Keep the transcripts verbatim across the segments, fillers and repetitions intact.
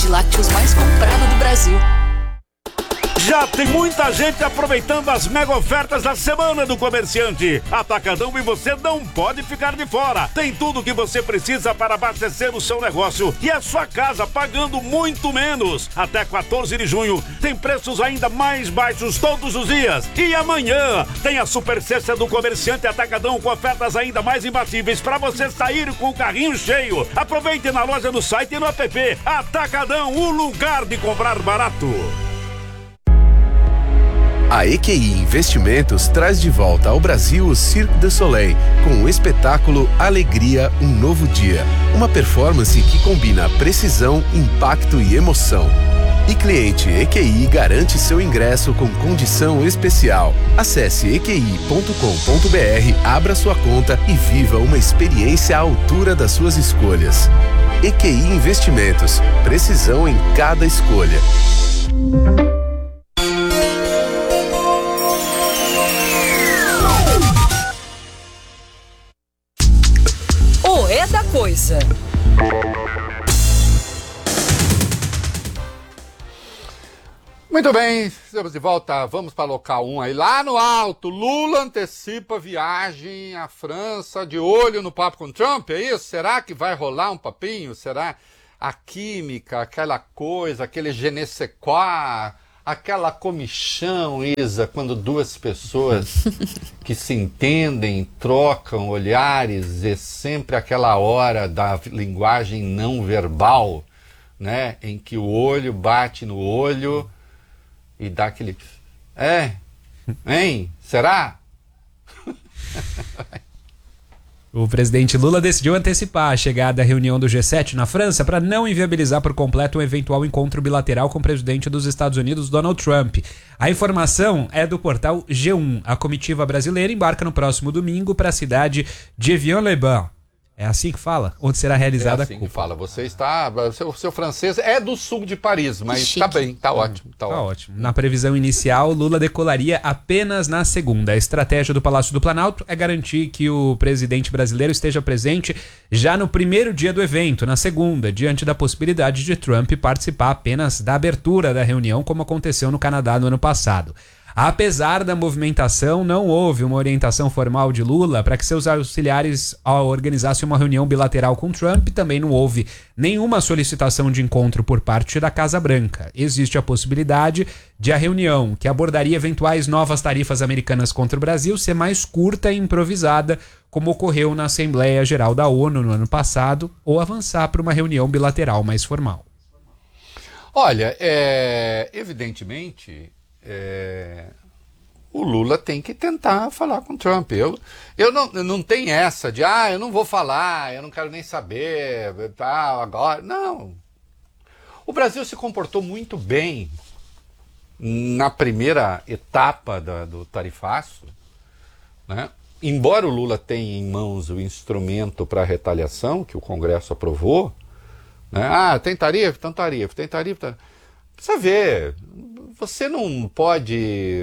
lácteos mais comprado do Brasil. Já tem muita gente aproveitando as mega ofertas da Semana do Comerciante. Atacadão e você não pode ficar de fora. Tem tudo o que você precisa para abastecer o seu negócio e a sua casa pagando muito menos. Até quatorze de junho tem preços ainda mais baixos todos os dias. E amanhã tem a Super Sexta do Comerciante Atacadão com ofertas ainda mais imbatíveis para você sair com o carrinho cheio. Aproveite na loja, no site e no app. Atacadão, o lugar de comprar barato. A E Q I Investimentos traz de volta ao Brasil o Cirque du Soleil com o espetáculo Alegria, um Novo Dia. Uma performance que combina precisão, impacto e emoção. E cliente E Q I garante seu ingresso com condição especial. Acesse e q i ponto com ponto b r, abra sua conta e viva uma experiência à altura das suas escolhas. E Q I Investimentos, precisão em cada escolha. É da coisa. Muito bem, estamos de volta. Vamos para local um aí. Lá no alto, Lula antecipa viagem à França, de olho no papo com Trump, é isso? Será que vai rolar um papinho? Será a química, aquela coisa, aquele je ne sais quoi, aquela comichão, Isa, quando duas pessoas que se entendem, trocam olhares, é sempre aquela hora da linguagem não verbal, né? Em que o olho bate no olho e dá aquele... É? Hein? Será? O presidente Lula decidiu antecipar a chegada à reunião do G sete na França para não inviabilizar por completo um eventual encontro bilateral com o presidente dos Estados Unidos, Donald Trump. A informação é do portal G um. A comitiva brasileira embarca no próximo domingo para a cidade de Evian-les-Bains. É assim que fala? Onde será realizada é assim a cúpula. Que fala. Você está... O seu, seu francês é do sul de Paris, mas Chique. Tá bem, tá ótimo. Tá, Tá ótimo. ótimo. Na previsão inicial, Lula decolaria apenas na segunda. A estratégia do Palácio do Planalto é garantir que o presidente brasileiro esteja presente já no primeiro dia do evento, na segunda, diante da possibilidade de Trump participar apenas da abertura da reunião, como aconteceu no Canadá no ano passado. Apesar da movimentação, não houve uma orientação formal de Lula para que seus auxiliares organizassem uma reunião bilateral com Trump. Também não houve nenhuma solicitação de encontro por parte da Casa Branca. Existe a possibilidade de a reunião, que abordaria eventuais novas tarifas americanas contra o Brasil, ser mais curta e improvisada, como ocorreu na Assembleia Geral da ONU no ano passado, ou avançar para uma reunião bilateral mais formal. Olha, é, evidentemente... É, o Lula tem que tentar falar com o Trump. Eu, eu não, não tenho essa de, ah, eu não vou falar, eu não quero nem saber, tal, agora. Não. O Brasil se comportou muito bem na primeira etapa da, do tarifaço, né? Embora o Lula tenha em mãos o instrumento para retaliação, que o Congresso aprovou, né? Ah, tem tarifa? Então tarifa, tem tarifa. Precisa ver. Você não pode,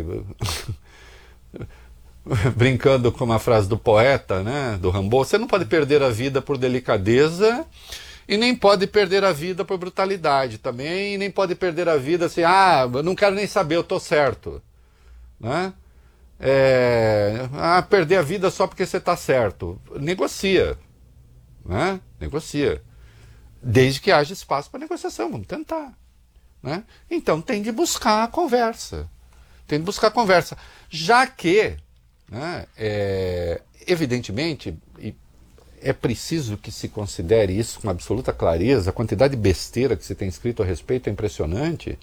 brincando com uma frase do poeta, né, do Rimbaud, você não pode perder a vida por delicadeza e nem pode perder a vida por brutalidade também, e nem pode perder a vida assim, ah, eu não quero nem saber, eu tô certo. Né? É, ah, perder a vida só porque você tá certo. Negocia. Né? Negocia. Desde que haja espaço para negociação, vamos tentar. Né? Então tem de buscar a conversa, tem de buscar a conversa, já que, né, é, evidentemente, é preciso que se considere isso com absoluta clareza, a quantidade de besteira que se tem escrito a respeito é impressionante.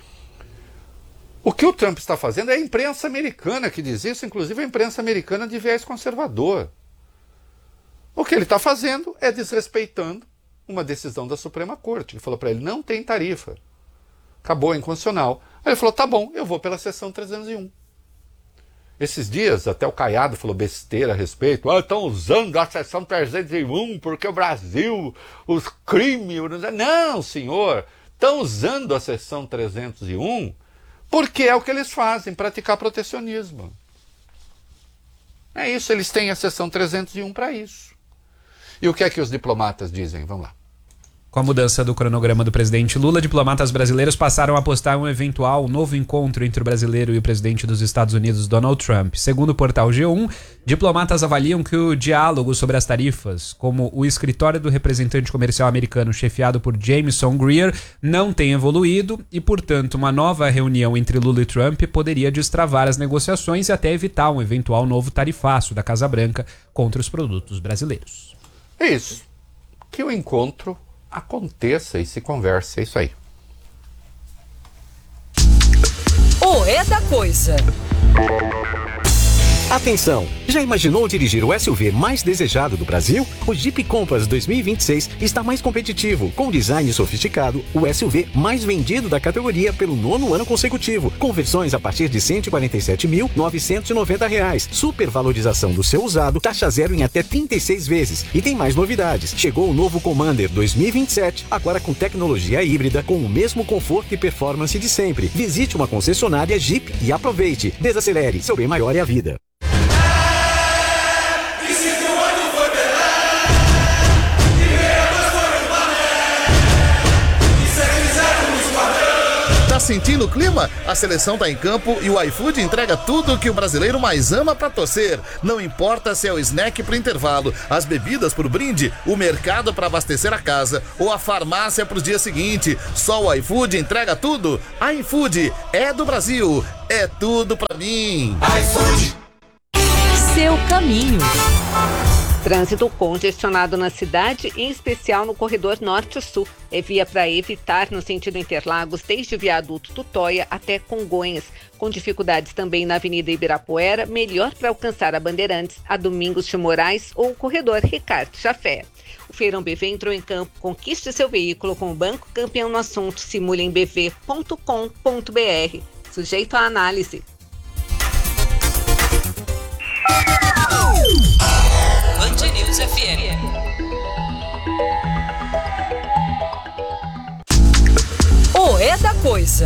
O que o Trump está fazendo é a imprensa americana que diz isso, inclusive a imprensa americana de viés conservador. O que ele está fazendo é desrespeitando uma decisão da Suprema Corte, que falou para ele, não tem tarifa. Acabou, é inconstitucional. Aí ele falou, tá bom, eu vou pela seção trezentos e um. Esses dias, até o Caiado falou besteira a respeito. Ah, estão usando a seção trezentos e um porque o Brasil, os crimes... Não, senhor, estão usando a seção trezentos e um porque é o que eles fazem, praticar protecionismo. É isso, eles têm a seção trezentos e um para isso. E o que é que os diplomatas dizem? Vamos lá. Com a mudança do cronograma do presidente Lula, diplomatas brasileiros passaram a apostar um eventual novo encontro entre o brasileiro e o presidente dos Estados Unidos, Donald Trump. Segundo o portal G um, diplomatas avaliam que o diálogo sobre as tarifas, como o escritório do representante comercial americano chefiado por Jameson Greer, não tem evoluído e, portanto, uma nova reunião entre Lula e Trump poderia destravar as negociações e até evitar um eventual novo tarifaço da Casa Branca contra os produtos brasileiros. É isso. Que o encontro aconteça e se converse, é isso aí. O É da Coisa. Atenção! Já imaginou dirigir o S U V mais desejado do Brasil? O Jeep Compass dois mil e vinte e seis está mais competitivo. Com design sofisticado, o S U V mais vendido da categoria pelo nono ano consecutivo. Com versões a partir de cento e quarenta e sete mil novecentos e noventa reais. Supervalorização do seu usado, taxa zero em até trinta e seis vezes. E tem mais novidades. Chegou o novo Commander dois mil e vinte e sete, agora com tecnologia híbrida, com o mesmo conforto e performance de sempre. Visite uma concessionária Jeep e aproveite. Desacelere, seu bem maior é a vida. Tá sentindo o clima? A seleção tá em campo e o iFood entrega tudo o que o brasileiro mais ama pra torcer. Não importa se é o snack pro intervalo, as bebidas pro brinde, o mercado pra abastecer a casa ou a farmácia pro dia seguinte. Só o iFood entrega tudo. iFood é do Brasil. É tudo pra mim. iFood. Seu caminho. Trânsito congestionado na cidade, em especial no corredor norte-sul. É via para evitar no sentido Interlagos, desde o viaduto Tutóia até Congonhas. Com dificuldades também na Avenida Ibirapuera, melhor para alcançar a Bandeirantes, a Domingos de Moraes ou o corredor Ricardo Jafé. O Feirão B V entrou em campo. Conquiste seu veículo com o Banco Campeão no assunto. Simule em b v ponto com ponto b r. Sujeito à análise. Band News F M. O É da Coisa.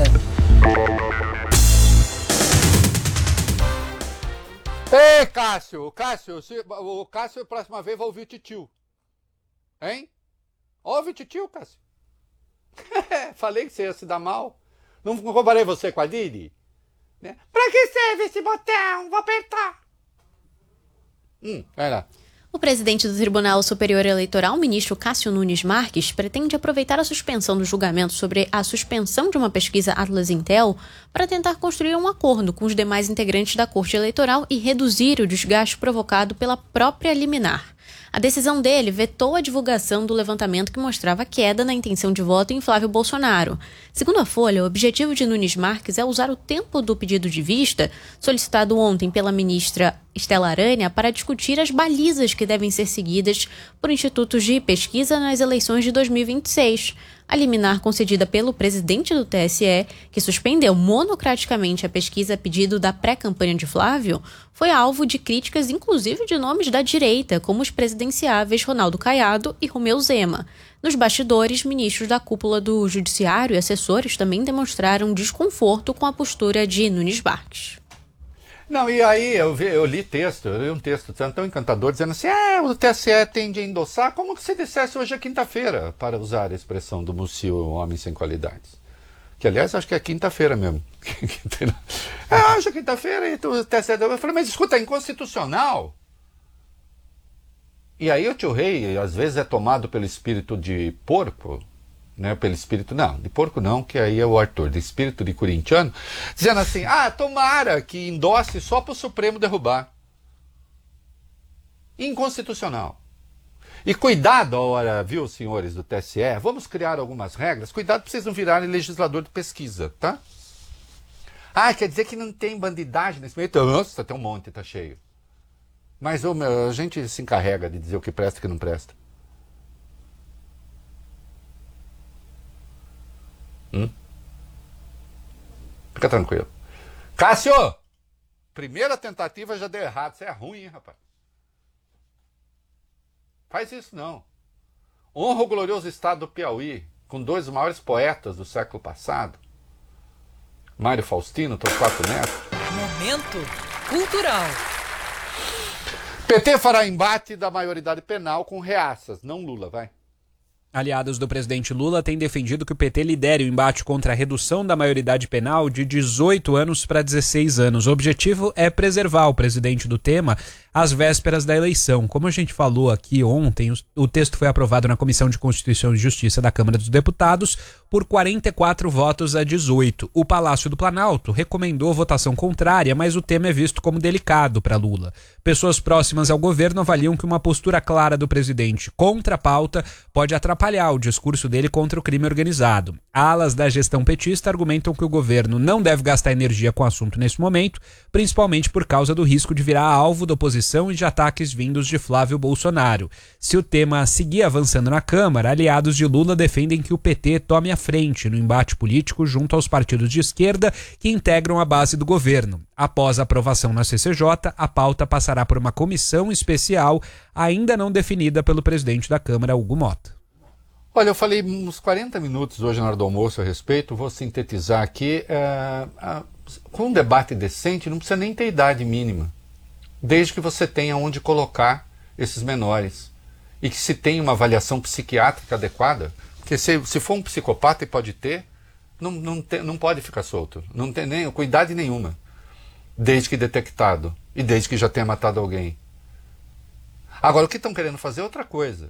Ei, Cássio, Cássio, se, o Cássio, próxima vez, vai ouvir o titio. Hein? Ouve o titio, Cássio. Falei que você ia se dar mal. Não comparei você com a Didi? Né? Pra que serve esse botão? Vou apertar. Hum, vai lá. O presidente do Tribunal Superior Eleitoral, ministro Cássio Nunes Marques, pretende aproveitar a suspensão do julgamento sobre a suspensão de uma pesquisa Atlas Intel para tentar construir um acordo com os demais integrantes da Corte Eleitoral e reduzir o desgaste provocado pela própria liminar. A decisão dele vetou a divulgação do levantamento que mostrava queda na intenção de voto em Flávio Bolsonaro. Segundo a Folha, o objetivo de Nunes Marques é usar o tempo do pedido de vista, solicitado ontem pela ministra Estela Arânia, para discutir as balizas que devem ser seguidas por institutos de pesquisa nas eleições de dois mil e vinte e seis. A liminar concedida pelo presidente do T S E, que suspendeu monocraticamente a pesquisa a pedido da pré-campanha de Flávio, foi alvo de críticas inclusive de nomes da direita, como os presidenciáveis Ronaldo Caiado e Romeu Zema. Nos bastidores, ministros da cúpula do Judiciário e assessores também demonstraram desconforto com a postura de Nunes Marques. Não, e aí eu, vi, eu li texto, eu li um texto tão, tão encantador, dizendo assim, ah, o T S E tende a endossar, como que se dissesse hoje é quinta-feira, para usar a expressão do Mussil, o homem sem qualidades. Que, aliás, acho que é quinta-feira mesmo. É, hoje é quinta-feira, e o T S E... Eu falei, mas escuta, é inconstitucional. E aí o tio Rei, às vezes, é tomado pelo espírito de porco, né, pelo espírito, não, de porco não, que aí é o Arthur, de espírito de corintiano, dizendo assim, ah, tomara que endosse só para o Supremo derrubar. Inconstitucional. E cuidado a hora, viu, senhores do T S E, vamos criar algumas regras, cuidado para vocês não virarem legislador de pesquisa, tá? Ah, quer dizer que não tem bandidagem nesse meio? Nossa, tem um monte, tá cheio. Mas oh, meu, a gente se encarrega de dizer o que presta e o que não presta. Hum? Fica tranquilo. Cássio! Primeira tentativa já deu errado. Isso é ruim, hein, rapaz? Faz isso não. Honra o glorioso estado do Piauí, com dois dos maiores poetas do século passado. Mário Faustino, Torquato Neto. Momento cultural. P T fará embate da maioridade penal com reaças, não Lula, vai. Aliados do presidente Lula têm defendido que o P T lidere o embate contra a redução da maioridade penal de dezoito anos para dezesseis anos. O objetivo é preservar o presidente do tema às vésperas da eleição. Como a gente falou aqui ontem, o texto foi aprovado na Comissão de Constituição e Justiça da Câmara dos Deputados por quarenta e quatro votos a dezoito. O Palácio do Planalto recomendou votação contrária, mas o tema é visto como delicado para Lula. Pessoas próximas ao governo avaliam que uma postura clara do presidente contra a pauta pode atrapalhar o discurso dele contra o crime organizado. Alas da gestão petista argumentam que o governo não deve gastar energia com o assunto nesse momento, principalmente por causa do risco de virar alvo da oposição e de ataques vindos de Flávio Bolsonaro. Se o tema seguir avançando na Câmara, aliados de Lula defendem que o P T tome a frente no embate político junto aos partidos de esquerda que integram a base do governo. Após a aprovação na C C J, a pauta passará por uma comissão especial ainda não definida pelo presidente da Câmara, Hugo Mota. Olha, eu falei uns quarenta minutos hoje na hora do almoço a respeito, vou sintetizar aqui. É, a, com um debate decente não precisa nem ter idade mínima, desde que você tenha onde colocar esses menores e que se tenha uma avaliação psiquiátrica adequada, porque se, se for um psicopata e pode ter, não, não, te, não pode ficar solto, não tem nem, com idade nenhuma, desde que detectado e desde que já tenha matado alguém. Agora, o que estão querendo fazer é outra coisa.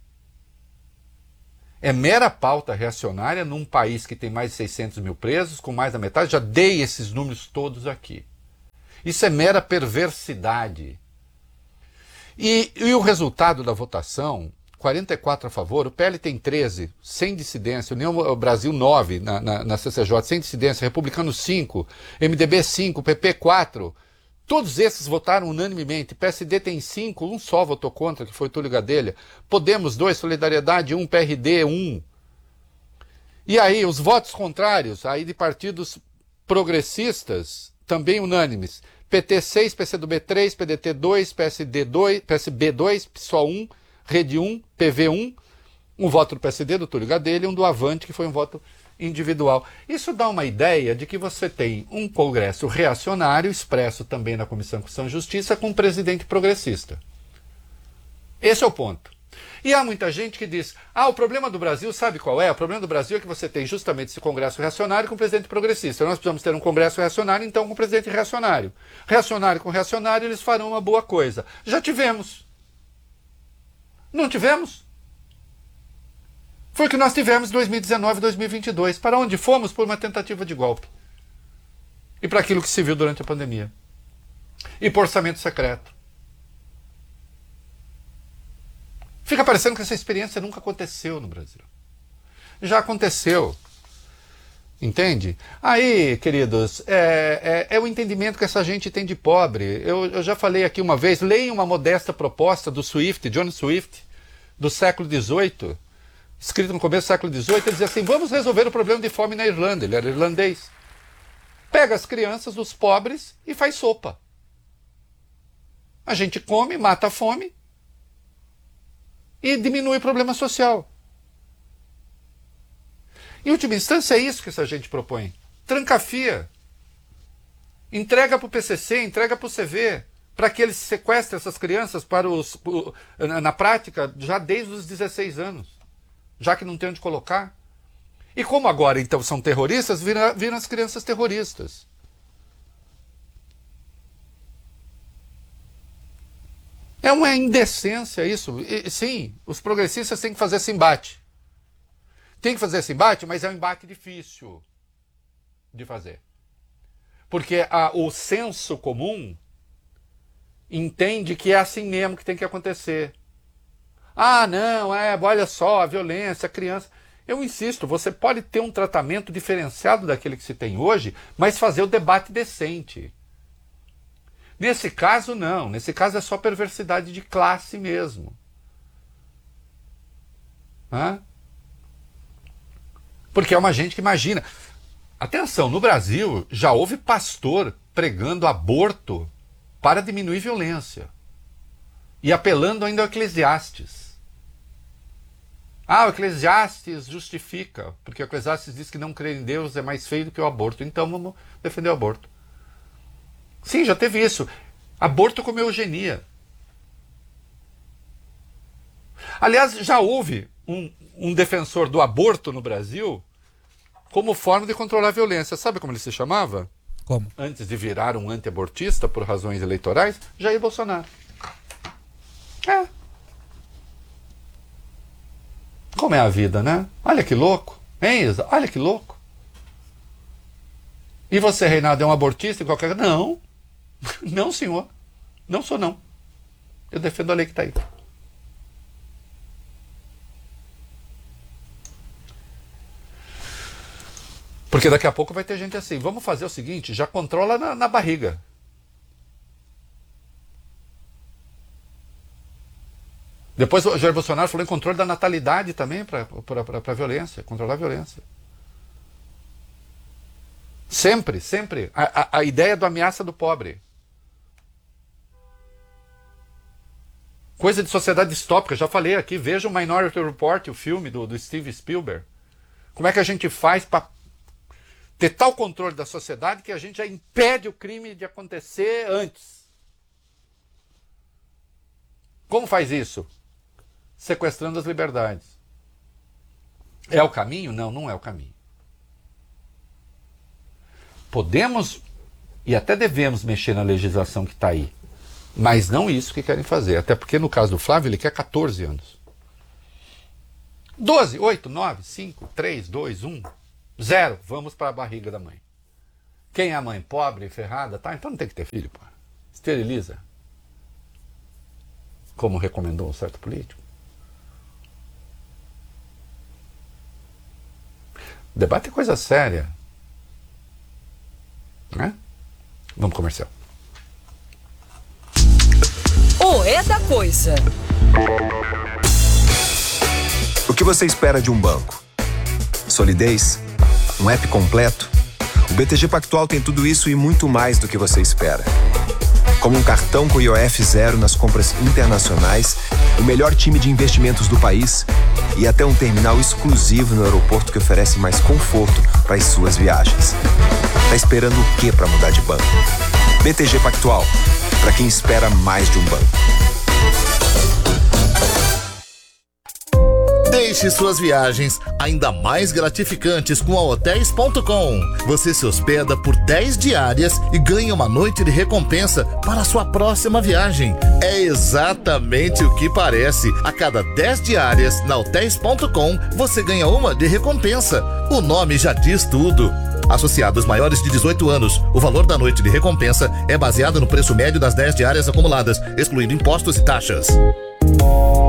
É mera pauta reacionária num país que tem mais de seiscentos mil presos, com mais da metade. Já dei esses números todos aqui. Isso é mera perversidade. E, e o resultado da votação, quarenta e quatro a favor, o P L tem treze, sem dissidência, União Brasil nove na, na, na C C J, sem dissidência, Republicano cinco, M D B cinco, P P quatro. Todos esses votaram unanimemente. P S D tem cinco, um só votou contra, que foi Túlio Gadelha. Podemos dois, Solidariedade um, P R D um. E aí, os votos contrários, aí de partidos progressistas, também unânimes. P T seis, P C do B três, P D T dois, P S D dois, P S B dois, PSOL um, Rede um, P V um. Um voto do P S D, do Túlio Gadelha, e um do Avante, que foi um voto individual. Isso dá uma ideia de que você tem um Congresso reacionário, expresso também na Comissão de Constituição e Justiça, com um presidente progressista. Esse é o ponto. E há muita gente que diz, ah, o problema do Brasil, sabe qual é? O problema do Brasil é que você tem justamente esse Congresso reacionário com um presidente progressista. Nós precisamos ter um Congresso reacionário, então, com um presidente reacionário. Reacionário com reacionário, eles farão uma boa coisa. Já tivemos. Não tivemos? Foi o que nós tivemos em dois mil e dezenove e dois mil e vinte e dois. Para onde fomos? Por uma tentativa de golpe. E para aquilo que se viu durante a pandemia. E por orçamento secreto. Fica parecendo que essa experiência nunca aconteceu no Brasil. Já aconteceu. Entende? Aí, queridos, é, é, é o entendimento que essa gente tem de pobre. Eu, eu já falei aqui uma vez, leiam uma modesta proposta do Swift, John Swift, do século dezoito, escrito no começo do século dezoito, ele dizia assim, vamos resolver o problema de fome na Irlanda. Ele era irlandês. Pega as crianças dos pobres e faz sopa. A gente come, mata a fome e diminui o problema social. Em última instância, é isso que essa gente propõe. Trancafia. Entrega para o P C C, entrega para o C V, para que eles sequestrem essas crianças para os, na prática já desde os dezesseis anos, já que não tem onde colocar. E como agora, então, são terroristas, viram, viram as crianças terroristas. É uma indecência isso. E, sim, os progressistas têm que fazer esse embate. Tem que fazer esse embate, mas é um embate difícil de fazer. Porque a, o senso comum entende que é assim mesmo que tem que acontecer. Ah, não, é, olha só, a violência, a criança... Eu insisto, você pode ter um tratamento diferenciado daquele que se tem hoje, mas fazer o debate decente. Nesse caso, não. Nesse caso é só perversidade de classe mesmo. Hã? Porque é uma gente que imagina... Atenção, no Brasil já houve pastor pregando aborto para diminuir violência. E apelando ainda ao Eclesiastes. Ah, o Eclesiastes justifica, porque o Eclesiastes diz que não crer em Deus é mais feio do que o aborto. Então vamos defender o aborto. Sim, já teve isso. Aborto como eugenia. Aliás, já houve um, um defensor do aborto no Brasil como forma de controlar a violência. Sabe como ele se chamava? Como? Antes de virar um anti-abortista por razões eleitorais, Jair Bolsonaro. É. Como é a vida, né? Olha que louco. Hein, Isa? Olha que louco. E você, Reinaldo, é um abortista em qualquer... Não. Não, senhor. Não sou, não. Eu defendo a lei que está aí. Porque daqui a pouco vai ter gente assim. Vamos fazer o seguinte, já controla na, na barriga. Depois o Jair Bolsonaro falou em controle da natalidade também para a violência, controlar a violência. Sempre, sempre. A, a, a ideia do ameaça do pobre. Coisa de sociedade distópica, já falei aqui, veja o Minority Report, o filme do, do Steven Spielberg. Como é que a gente faz para ter tal controle da sociedade que a gente já impede o crime de acontecer antes? Como faz isso? Sequestrando as liberdades. É o caminho? Não, não é o caminho. Podemos e até devemos mexer na legislação que está aí, mas não isso que querem fazer. Até porque no caso do Flávio ele quer catorze anos. doze, oito, nove, cinco, três, dois, um, zero. Vamos para a barriga da mãe. Quem é a mãe? Pobre, ferrada? Tá, então não tem que ter filho, pô. Esteriliza. Como recomendou um certo político. Debate é coisa séria. Né? Vamos comercial. O É da Coisa. O que você espera de um banco? Solidez? Um app completo? O B T G Pactual tem tudo isso e muito mais do que você espera. Como um cartão com I O F zero nas compras internacionais, o melhor time de investimentos do país e até um terminal exclusivo no aeroporto que oferece mais conforto para as suas viagens. Tá esperando o que para mudar de banco? B T G Pactual, para quem espera mais de um banco. Deixe suas viagens ainda mais gratificantes com a hotéis ponto com. Você se hospeda por dez diárias e ganha uma noite de recompensa para a sua próxima viagem. É exatamente o que parece. A cada dez diárias na hotéis ponto com, você ganha uma de recompensa. O nome já diz tudo. Associados maiores de dezoito anos, o valor da noite de recompensa é baseado no preço médio das dez diárias acumuladas, excluindo impostos e taxas.